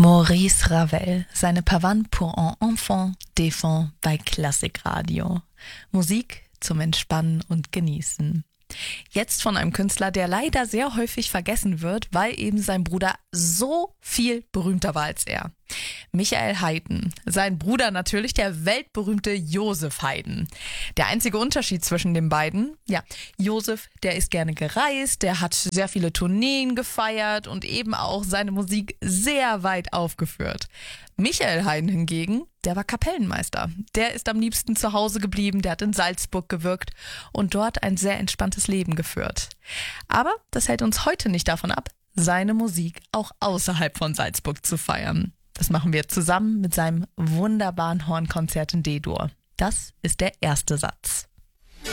Maurice Ravel, seine Pavane pour un enfant d'enfant bei Klassikradio. Musik zum Entspannen und Genießen. Jetzt von einem Künstler, der leider sehr häufig vergessen wird, weil eben sein Bruder so viel berühmter war als er. Michael Haydn. Sein Bruder natürlich der weltberühmte Joseph Haydn. Der einzige Unterschied zwischen den beiden, ja, Joseph, der ist gerne gereist, der hat sehr viele Tourneen gefeiert und eben auch seine Musik sehr weit aufgeführt. Michael Haydn hingegen, der war Kapellenmeister. Der ist am liebsten zu Hause geblieben, der hat in Salzburg gewirkt und dort ein sehr entspanntes Leben geführt. Aber das hält uns heute nicht davon ab, seine Musik auch außerhalb von Salzburg zu feiern. Das machen wir zusammen mit seinem wunderbaren Hornkonzert in D-Dur. Das ist der erste Satz.